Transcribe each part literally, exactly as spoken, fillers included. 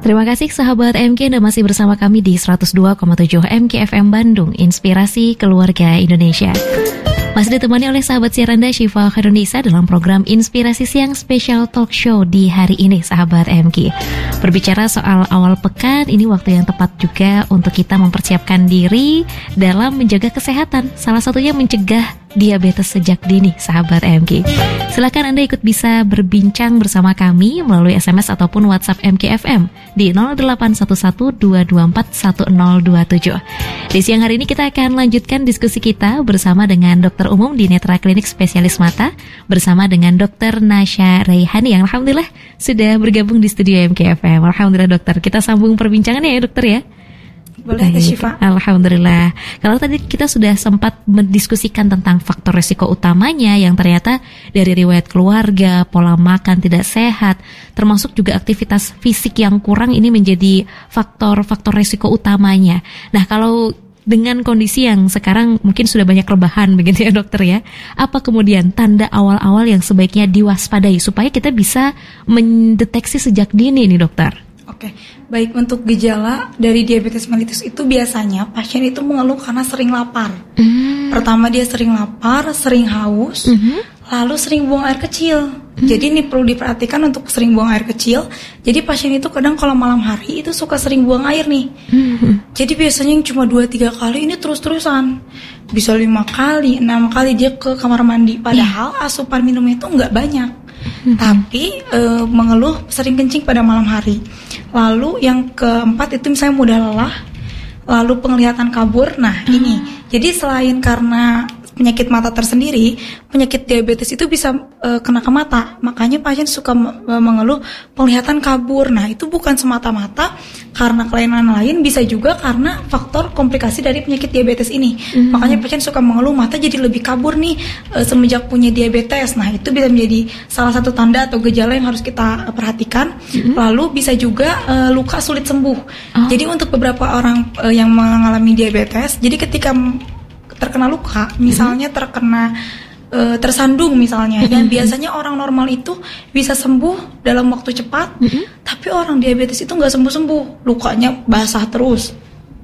Terima kasih sahabat M K, Anda masih bersama kami di seratus dua koma tujuh M K F M Bandung, Inspirasi Keluarga Indonesia. Masih ditemani oleh sahabat siaran Anda Syifa Khairunisa dalam program Inspirasi Siang Special Talk Show di hari ini, sahabat M K. Berbicara soal awal pekan, ini waktu yang tepat juga untuk kita mempersiapkan diri dalam menjaga kesehatan. Salah satunya mencegah diabetes sejak dini, sahabat M K. Silakan Anda ikut bisa berbincang bersama kami melalui S M S ataupun WhatsApp M K F M di nol delapan satu satu dua dua empat satu nol dua tujuh. Di siang hari ini kita akan lanjutkan diskusi kita bersama dengan dokter umum di Netra Klinik Spesialis Mata bersama dengan dokter Nasya Raihani yang alhamdulillah sudah bergabung di studio M K F M. Alhamdulillah dokter, kita sambung perbincangannya ya dokter ya. Boleh ya Syifa. Alhamdulillah. Kalau tadi kita sudah sempat mendiskusikan tentang faktor resiko utamanya yang ternyata dari riwayat keluarga, pola makan tidak sehat, termasuk juga aktivitas fisik yang kurang, ini menjadi faktor-faktor resiko utamanya. Nah, kalau dengan kondisi yang sekarang mungkin sudah banyak rebahan begitu ya dokter ya, apa kemudian tanda awal-awal yang sebaiknya diwaspadai supaya kita bisa mendeteksi sejak dini nih dokter? Oke, baik, untuk gejala dari diabetes mellitus itu biasanya pasien itu mengeluh karena sering lapar. Mm. Pertama dia sering lapar, sering haus, mm-hmm. lalu sering buang air kecil. Mm. Jadi ini perlu diperhatikan untuk sering buang air kecil. Jadi pasien itu kadang kalau malam hari itu suka sering buang air nih. Mm-hmm. Jadi biasanya yang cuma dua tiga kali ini terus-terusan. Bisa lima kali, enam kali dia ke kamar mandi. Padahal yeah. asupan minumnya itu nggak banyak. Mm-hmm. Tapi e, mengeluh sering kencing pada malam hari. Lalu yang keempat itu misalnya mudah lelah, lalu penglihatan kabur. Nah hmm. ini, jadi selain karena penyakit mata tersendiri, penyakit diabetes itu bisa e, kena ke mata. Makanya pasien suka e, mengeluh penglihatan kabur. Nah itu bukan semata-mata karena kelainan lain, bisa juga karena faktor komplikasi dari penyakit diabetes ini. Hmm. Makanya pasien suka mengeluh mata jadi lebih kabur nih e, semenjak punya diabetes. Nah itu bisa menjadi salah satu tanda atau gejala yang harus kita perhatikan. Hmm. Lalu bisa juga e, luka sulit sembuh. Oh. Jadi untuk beberapa orang e, yang mengalami diabetes, jadi ketika terkena luka, misalnya terkena e, tersandung misalnya, mm-hmm. dan biasanya orang normal itu bisa sembuh dalam waktu cepat, mm-hmm. tapi orang diabetes itu nggak sembuh-sembuh, lukanya basah terus,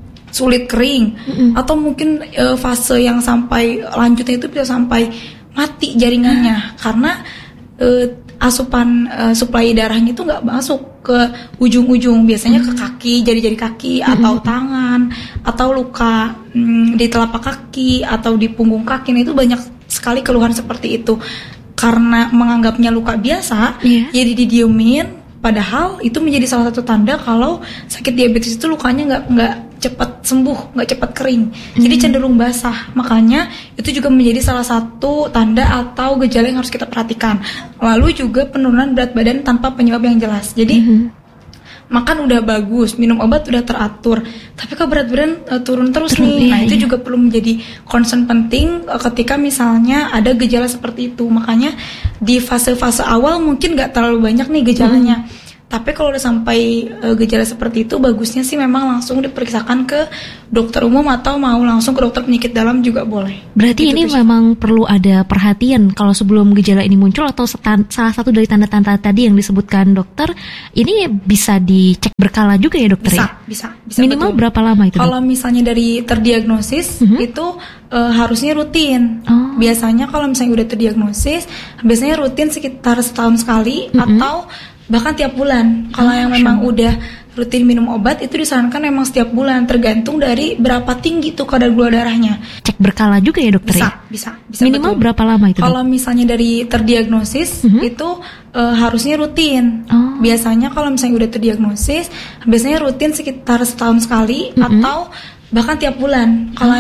sulit kering, mm-hmm. atau mungkin e, fase yang sampai lanjutnya itu bisa sampai mati jaringannya, mm-hmm. karena e, asupan uh, suplai darahnya itu nggak masuk ke ujung-ujung, biasanya hmm. ke kaki, jari-jari kaki, hmm. atau tangan, atau luka hmm, di telapak kaki atau di punggung kaki. Nah itu banyak sekali keluhan seperti itu karena menganggapnya luka biasa, yeah. jadi didiemin. Padahal itu menjadi salah satu tanda kalau sakit diabetes itu lukanya nggak nggak cepat sembuh, nggak cepat kering, hmm. jadi cenderung basah. Makanya itu juga menjadi salah satu tanda atau gejala yang harus kita perhatikan. Lalu juga penurunan berat badan tanpa penyebab yang jelas. Jadi hmm. makan udah bagus, minum obat udah teratur, tapi kok berat badan uh, turun terus turun, nih. Iya, nah itu iya. juga perlu menjadi concern penting uh, ketika misalnya ada gejala seperti itu. Makanya di fase-fase awal mungkin nggak terlalu banyak nih gejalanya. Hmm. Tapi kalau udah sampai uh, gejala seperti itu, bagusnya sih memang langsung diperiksakan ke dokter umum atau mau langsung ke dokter penyakit dalam juga boleh. Berarti gitu, ini bisa. Memang perlu ada perhatian kalau sebelum gejala ini muncul, atau setan, salah satu dari tanda-tanda tadi yang disebutkan dokter, ini bisa dicek berkala juga ya dokter bisa, ya? Bisa, bisa. Minimal betul. Berapa lama itu? Kalau misalnya dari terdiagnosis mm-hmm. itu uh, harusnya rutin. Oh. Biasanya kalau misalnya udah terdiagnosis, biasanya rutin sekitar setahun sekali mm-hmm. atau bahkan tiap bulan. Kalau oh, yang memang syam. udah rutin minum obat itu disarankan memang setiap bulan, tergantung dari berapa tinggi tuh kadar gula darahnya. Cek berkala juga ya dokter? Bisa, ya? bisa, bisa. Minimal betul. Berapa lama itu? Kalau misalnya dari terdiagnosis mm-hmm. itu uh, harusnya rutin. Oh. Biasanya kalau misalnya udah terdiagnosis, biasanya rutin sekitar setahun sekali mm-hmm. atau bahkan tiap bulan. Kalau